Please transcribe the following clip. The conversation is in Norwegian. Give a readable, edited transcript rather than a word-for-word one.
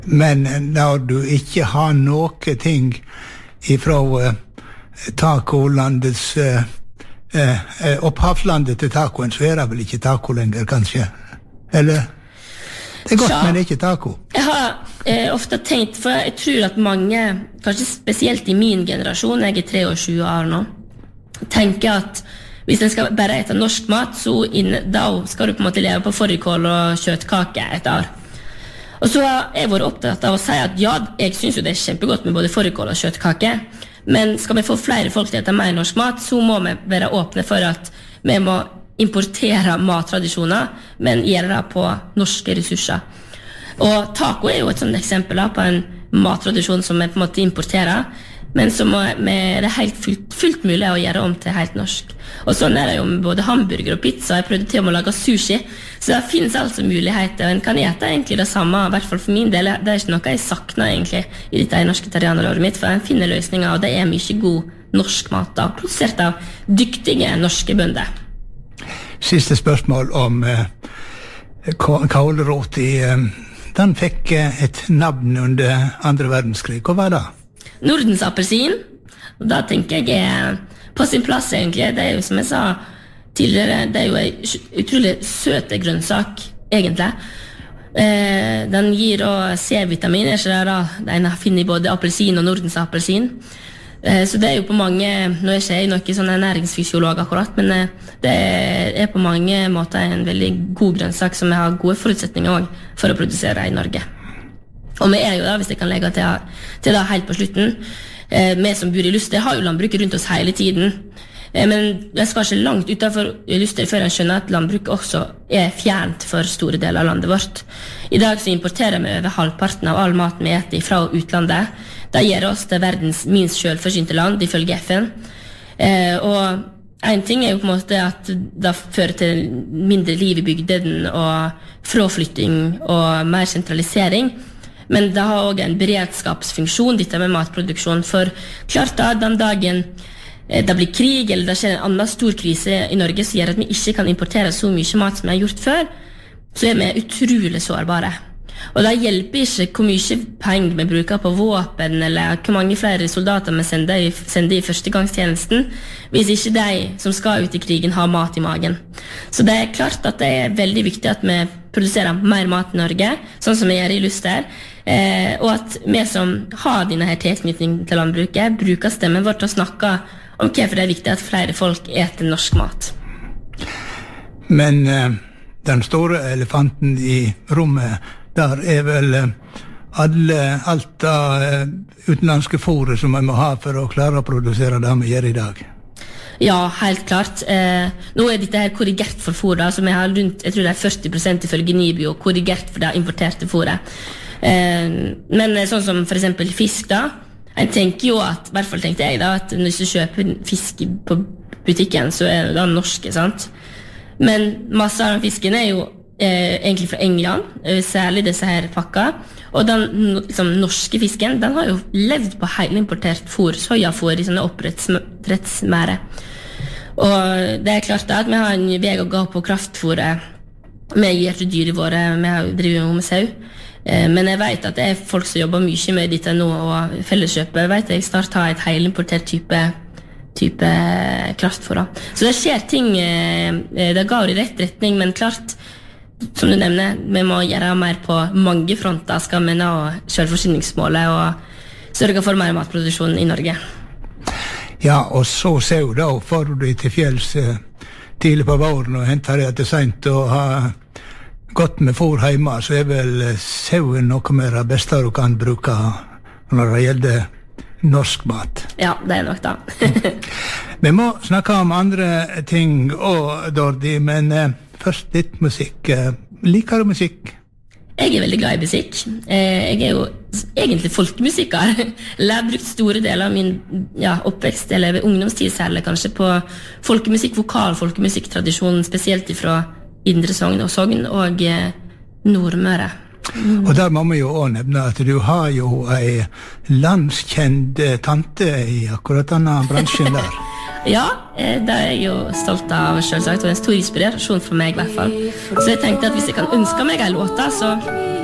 Men når du ikke har noe ting ifra tacolandets opphavslandet til tacoen, så det vel ikke taco lenger, kanskje? Eller? Det godt, men det ikke taco. Jeg har ofte tenkt, for jeg tror at mange, kanskje spesielt i min generasjon, jeg 23 år nå, tenker at hvis en skal bare ete norsk mat, så da skal du på en måte leve på fårikål og kjøttkake et år. Og så har jeg vært opptatt av å si at ja, jeg synes jo det kjempegodt med både fårikål og kjøttkake, men skal vi få flere folk til å ete mer norsk mat, så må vi være åpne for at vi må importere mattradisjoner, men gjøre det på norske ressurser. Og taco jo et sånt eksempel på en mattradisjon som vi på en måte importerer, men som det helt fullt mulig å gjøre om til helt norsk. Og sånn det jo med både hamburger og pizza. Jeg prøvde til å lage sushi, så det finnes altså muligheter, og en kan gjette egentlig det samme, i hvert fall for min del. Det ikke noe jeg sakner egentlig i dette norske terrianeråret mitt, for en finner løsninger, og det mye god norsk mat da, produsert av dyktige norske bønder. Siste spørsmål om kålrot den fikk et navn under andre verdenskrig. Hva var det? Nordens appelsin, og da tenker jeg på sin plass egentlig. Det jo som jeg sa tidligere, det jo en utrolig søte grønnsak egentlig. Den gir også C-vitamin, ikke det da? Den finner i både appelsin og Nordens appelsin. Så det jo på mange, nå ikke jeg noen sånn næringsfysiolog akkurat, men det på mange måter en veldig god grønnsak som har gode forutsetninger også for å produsere i Norge. Og vi jo da, hvis jeg kan legge til da helt på slutten, vi som bor i Luster har jo landbruket rundt oss hele tiden, men jeg skal ikke langt utenfor Luster før jeg skjønner at landbruket også fjernt for store deler av landet vårt. I dag så importerer vi over halvparten av all maten vi eter fra utlandet. Det gjør oss til verdens minst selvforsynte land, ifølge FN. Og en ting jo på en måte at det fører til mindre liv i bygden og fraflytting og mer sentralisering, men det har også en beredskapsfunksjon, dette med matproduksjon, for klart da, den dagen det blir krig, eller det skjer en annen stor krise i Norge som gjør at vi ikke kan importere så mye mat som vi har gjort før, så vi utrolig sårbare. Og det hjelper ikke hvor mye penger vi bruker på våpen, eller hvor mange flere soldater vi sender i førstegangstjenesten, hvis ikke de som skal ut i krigen har mat i magen. Så det klart at det veldig viktig at vi produserer mer mat i Norge, sånn som vi gjør i Luster, og at vi som har denne her tilknytning til landbruket, bruker stemmen vår til å snakke om hvorfor det viktig at flere folk eter norsk mat. Men den store elefanten i rommet, der vel alt det utenlandske fôret som vi må ha for å klare å produsere det vi gjør i dag. Ja, helt klart. Nå dette her korrigert for fôret, som jeg har rundt, jeg tror det 40% ifølge Nibio, korrigert for det importerte fôret. Men sånn som for eksempel fisk da, jeg tenker jo at, i hvert fall tenkte jeg da, at når du kjøper fisk på butikken, så det da norske, sant? Men masse av den fisken jo egentlig fra England, særlig disse her pakka, og den liksom, norske fisken, den har jo levd på heilimportert fôr, sojafôr i sånne oppdrettsmære. Og det klart da, at vi har en vei å gå på kraftfôret, vi gir til dyr i våre, vi har drivet med sau, men jeg vet at det folk som jobber mye med dette nå, og felleskjøpet, jeg vet at jeg snart har et heilimportert type kraftfôr. Så det skjer ting, det går i rett retning, men klart, som du nevner, vi må gjøre mer på mange fronter, skal vi nå selvforsyningsmålet og sørge for mer matproduksjon i Norge. Ja, og så ser du da, får du til fjells tidlig på våren og henter det til sent og har gått med fôr hjemme, så vel sauen noe mer det beste du kan bruke når det gjelder norsk mat. Ja, det nok da. Vi må snakke om andre ting også, Dordi, men først litt musikk. Liker du musikk? Jeg veldig glad i musikk. Jeg jo egentlig folkemusiker. Jeg har brukt store deler av min oppvekst, eller ungdomstid særlig kanskje, på folkemusikk, vokal folkemusikktradisjonen, spesielt fra Indre Sogn og Nordmøre. Og der må vi jo også nevne at du har jo en landskjent tante i akkurat denne bransjen der. Ja, det jeg jo stolt av selvsagt, og en stor inspirasjon for meg i hvert fall. Så jeg tenkte at hvis jeg kan ønske meg en låta, så